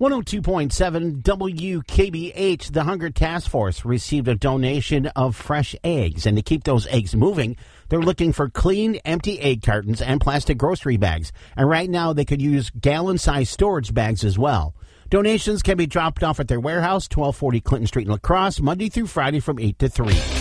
102.7 WKBH, the Hunger Task Force received a donation of fresh eggs. And to keep those eggs moving, they're looking for clean, empty egg cartons and plastic grocery bags. And right now, they could use gallon-sized storage bags as well. Donations can be dropped off at their warehouse, 1240 Clinton Street in La Crosse, Monday through Friday from 8 to 3.